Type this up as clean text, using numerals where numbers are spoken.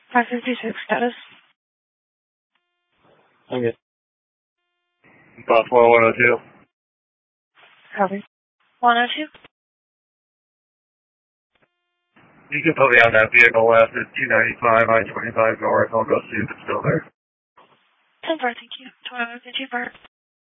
556 status. Okay. Buffalo 102. Copy. 102. You can put me on that vehicle left at 295 I-25 north. I'll go see if it's still there. 10-4, thank you. 21 Park.